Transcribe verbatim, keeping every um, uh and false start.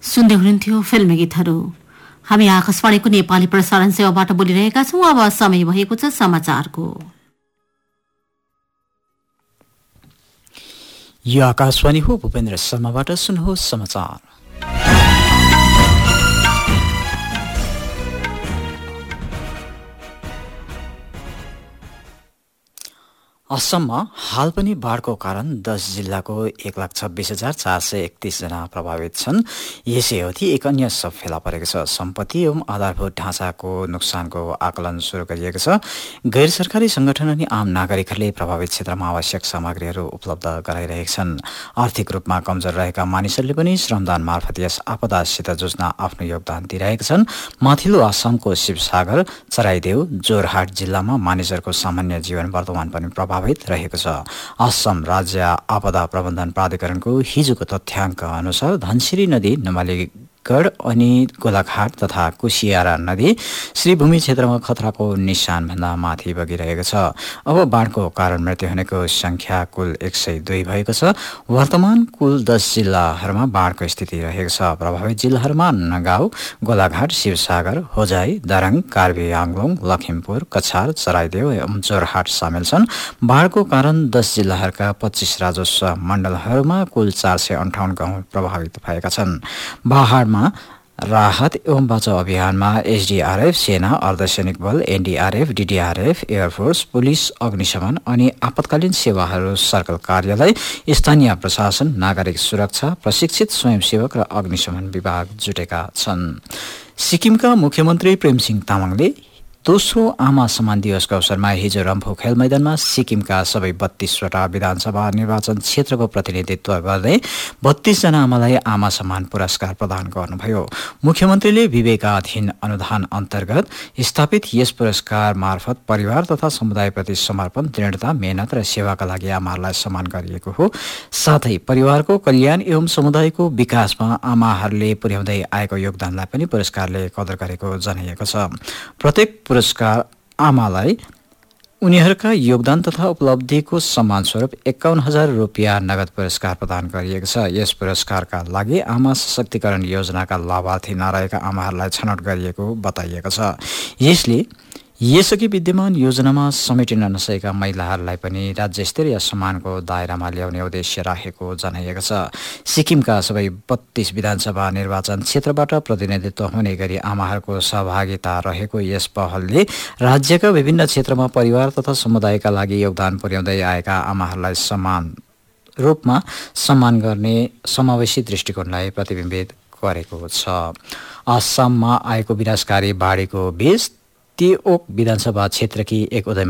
सुन्दै हुनुहुन्थ्यो फिल्मी गीतहरू। हामी आकाशवाणीको नेपाली प्रसारण सेवाबाट बोलिरहेका छौं। अब समय भएको छ समाचारको। यो आकाशवाणी हो। भूपेन्द्र शर्माबाट सुन्नुहोस् समाचार। असममा हाल पनि बाढको कारण दस जिल्लाको एक लाख छब्बीस हजार चार सय एकतीस जना प्रभावित छन्। यसै अवधि एक अन्य सब फेला परेको छ। सम्पत्ति एवं आधारभूत ढाँचाको नोक्सानको आकलन सुरु गरिएको छ। गैर सरकारी संगठन अनि आम नागरिकहरूले प्रभावित क्षेत्रमा आवश्यक सामग्रीहरू उपलब्ध गराइरहेका छन्। आर्थिक रूपमा कमजोर रहेका मानिसहरूले पनि श्रमदान मार्फत यस आपदासित जुझ्न आफ्नो योगदान दिइरहेका छन्। माथिल्लो आसामको शिवसागर, चराइदेउ, जोरहाट जिल्लामा मानिसहरूको सामान्य जीवन वर्तमान पनि प्रभावित रहेको छ। असम राज्य आपदा प्रबन्धन प्राधिकरणको हिजोको तथ्याङ्क अनुसार धनसिरी नदी, नुमालीगढ अनि गोलाघाट तथा कुसियारा नदी श्रीभूमि क्षेत्रमा खतराको निशानभन्दा माथि बगिरहेको छ। अब बाढको कारण मृत्यु हुनेको संख्या कुल एक सय दुई भएको छ। वर्तमान कुल दस जिल्लाहरूमा बाढको स्थिति रहेको छ। प्रभावित जिल्लाहरूमा नगाउँ, गोलाघाट, शिवसागर, होजाई, दरङ, कार्बी आङ्लोङ, लखिमपुर, कछार, चराइदेउ एवं जोरहाट सामेल छन्। बाढको कारण दस जिल्लाहरूका पच्चीस राजस्व मण्डलहरूमा कुल चार सय अन्ठाउन्न गाउँ प्रभावित भएका छन्। बाढमा राहत एवं बचाव अभियानमा एसडीआरएफ, सेना, अर्धसैनिक बल, एनडीआरएफ, डीडीआरएफ, एयरफोर्स, पुलिस, अग्निशमन अनि आपतकालीन सेवाहरू सर्कल कार्यालय, स्थानीय प्रशासन, नागरिक सुरक्षा, प्रशिक्षित स्वयंसेवक र अग्निशमन विभाग जुटेका छन्। सिक्किमका मुख्यमन्त्री प्रेमसिंह तामाङले दोस्रो आमा सम्मान दिवसको अवसरमा हिजो रम्फू खेल मैदानमा सिक्किमका सबै बत्तीसवटा विधानसभा निर्वाचन क्षेत्रको प्रतिनिधित्व गर्दै बत्तीस जना आमालाई आमा सम्मान पुरस्कार प्रदान गर्नुभयो। मुख्यमन्त्रीले विवेकाधीन अनुदान अन्तर्गत स्थापित यस पुरस्कार मार्फत परिवार तथा समुदायप्रति समर्पण, दृढता, मेहनत र सेवाका लागि आमाहरूलाई सम्मान गरिएको हो। साथै परिवारको कल्याण एवं समुदायको विकासमा आमाहरूले पुर्याउँदै आएको योगदानलाई पनि पुरस्कारले कदर गरेको जनाइएको छ। प्रत्येक पुरस्कार आमालाई उनीहरूका योगदान तथा उपलब्धिको सम्मान स्वरूप एकाउन्न हजार रुपियाँ नगद पुरस्कार प्रदान गरिएको छ। यस पुरस्कारका लागि आमा सशक्तिकरण योजनाका लाभार्थी नरहेका आमाहरूलाई छनौट गरिएको बताइएको छ। यसले यसअघि विद्यमान योजनामा समेटिन नसकेका महिलाहरूलाई पनि राज्य स्तरीय सम्मानको दायरामा ल्याउने उद्देश्य राखेको जनाइएको छ। सिक्किमका सबै बत्तीस विधानसभा निर्वाचन क्षेत्रबाट प्रतिनिधित्व हुने गरी आमाहरूको सहभागिता रहेको यस पहलले राज्यका विभिन्न क्षेत्रमा परिवार तथा समुदायका लागि योगदान पुर्याउँदै आएका आमाहरूलाई समान रूपमा सम्मान गर्ने समावेशी दृष्टिकोणलाई प्रतिबिम्बित गरेको छ। आसाममा आएको विनाशकारी बाढीको बीच तिओक विधानसभा क्षेत्रकी एक उदय